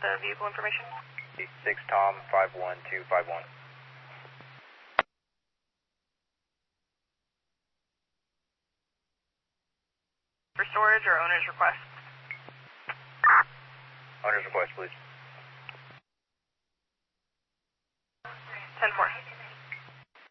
the vehicle information. 6 Tom 51251. For storage or owner's request? Owner's request, please. 10-4.